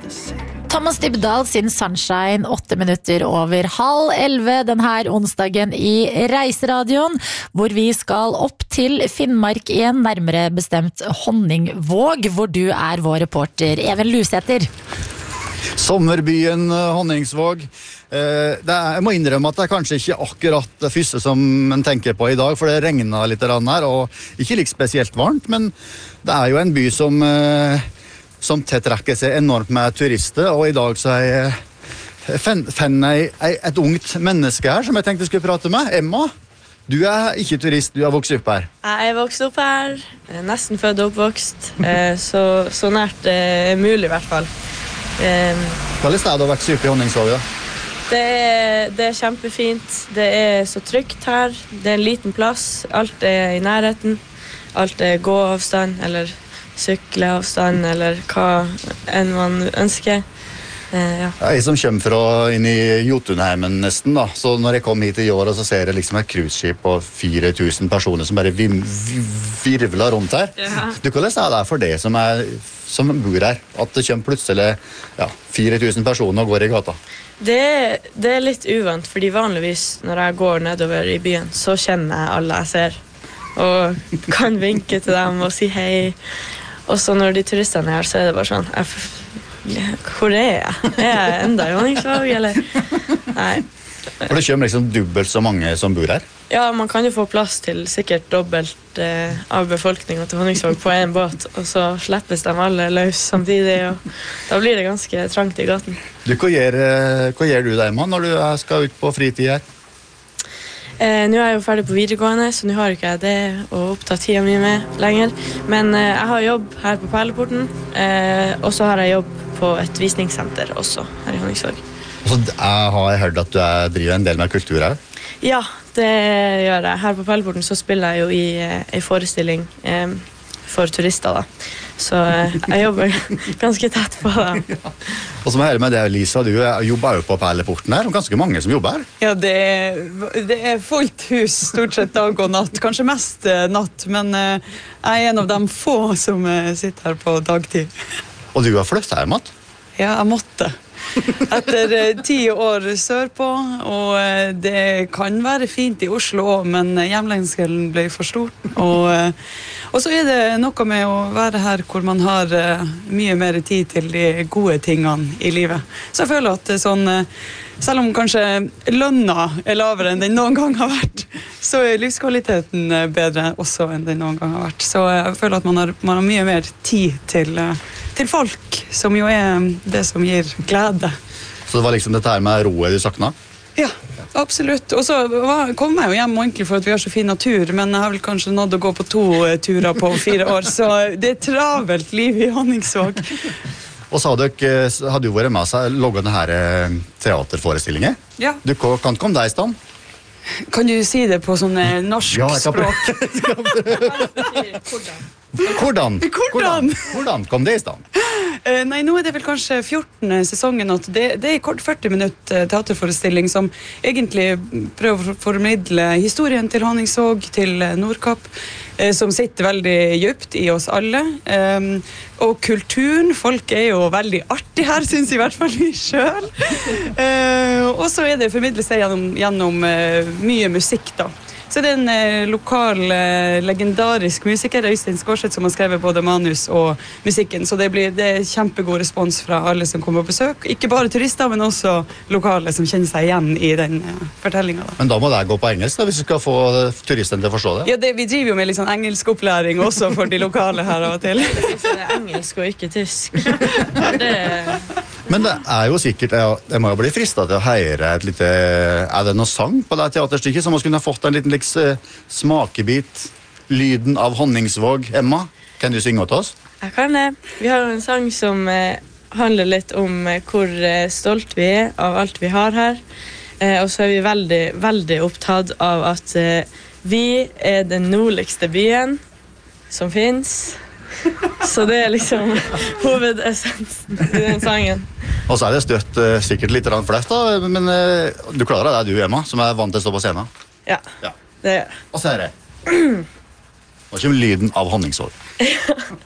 Thomas Dybdahl sin Sunshine, 8 minutter over 10:30 denne onsdagen i Reiseradioen, hvor vi skal opp til Finnmark igjen, nærmere bestemt Honningvåg, hvor du er vår reporter, Even Lusæter. Sommerbyen Honningsvåg. Jeg må innrømme at det er kanskje ikke akkurat det første som man tenker på i dag, for det regner litt her, og ikke like spesielt varmt, men det er jo en by som tiltrekker seg enormt med turister, og i dag så finner jeg et ungt menneske her som jeg tenkte jeg skulle prate med. Emma, du er ikke turist, du har vokst opp her. Jeg er vokst opp her, nesten født og oppvokst, så nært mulig i hvert fall. Hva er det stedet å vokse opp i Honningsvåg da? Det er kjempefint, det er så trygt her, det er en liten plass, alt er i nærheten, alt er gåavstand, eller sykleavstand, eller hva enn man ønsker. Ja. Jeg som kommer fra inn i Jotunheimen nesten da, så når jeg kom hit i år, så ser jeg liksom et cruiseskip på 4000 personer som bare virvler rundt her. Ja. Du kan lese det for det som bor her, at det kommer plutselig 4000 personer og går i gata. Det er litt uvant, fordi vanligvis når jeg går nedover i byen, så kjenner jeg alle jeg ser, og kan vinke til dem og si hei. Og så når de turistene er her, så er det bare sånn, hvor er jeg? Er jeg enda i Honningsvåg, eller? Nei. For det kommer liksom dobbelt så mange som bor her? Ja, man kan jo få plass til sikkert dobbelt av befolkningen til Honningsvåg på en båt, og så slippes de alle løs samtidig, og da blir det ganske trangt i gaten. Hva gjør du der, Emma, når du skal ut på fritid her? Nå er jeg jo ferdig på videregående, så nå har ikke jeg det å oppta tida mi med lenger. Men jeg har jobb her på Perleporten, og så har jeg jobb på et visningssenter også her i Honningsvåg. Og så har jeg hørt at du driver en del med kultur her? Ja, det gjør jeg. Her på Perleporten så spiller jeg jo i en forestilling for turister da. Så jeg jobber ganske tett på det. Ja. Og så må jeg høre med det, Lisa, du jobber jo på Perleporten her, og ganske mange som jobber her. Ja, det er fullt hus stort sett dag og natt, kanskje mest natt, men jeg er en av de få som sitter her på dagtid. Og du har flyttet her, Matt? Ja, jeg måtte. Etter 10 år sørpå, og det kan være fint i Oslo også, men hjemlengselen ble for stor. Og så er det noe med å være her hvor man har mye mer tid til de gode tingene i livet. Så jeg føler at sånn, selv om kanskje lønna er lavere enn den noen gang har vært, så er livskvaliteten bedre også enn den noen gang har vært. Så jeg føler at man har mye mer tid til folk, som jo er det som gir glede. Så det var liksom dette her med roet du sakna? Ja, absolutt. Og så kom jeg jo hjem ordentlig for at vi har så fin natur, men jeg har vel kanskje nådd å gå på 2 turer på 4 år, så det er travelt liv i Honningsvåg. Og så hadde jo vært med seg logget denne teaterforestillinger. Ja. Du kan ikke komme deg i stand? Kan du si det på sånn norsk språk? Hvordan kom det i stand? Nei, nå er det vel kanskje 14. sesongen at det er en kort 40 minutter teaterforestilling som egentlig prøver å formidle historien til Honningsvåg, til Nordkapp, som sitter veldig dypt i oss alle. Og kulturen, folk er jo veldig artig her, synes i hvert fall vi selv. Og så er det formidlet seg gjennom mye musikk da. Så det er en lokal, legendarisk musiker, Øystein Skårseth, som har skrevet både manus og musikken. Så det er kjempegod respons fra alle som kommer på besøk. Ikke bare turister, men også lokale som kjenner seg igjen i den fortellingen. Men da må det gå på engelsk da, hvis du skal få turisten til å forstå det? Ja, vi driver jo med litt sånn engelskopplæring også for de lokale her av og til. Det er engelsk og ikke tysk. Men det er jo sikkert, jeg må jo bli fristet til å høre et lite, er det noe sang på det teaterstykket som man skulle ha fått en liten smakebit, lyden av Honningsvåg? Emma, kan du synge til oss? Jeg kan det. Vi har en sang som handler litt om hvor stolt vi er av alt vi har her. Og så er vi veldig, veldig opptatt av at vi er den nordligste byen som finnes. Så det er liksom hovedessensen i den sangen. Og så er det støtt sikkert litt flaut da, men du klarer det du, Emma, som er vant til å stå på scenen. Ja, det gjør jeg. Og så er det. Nå kommer lyden av Honningsvåg.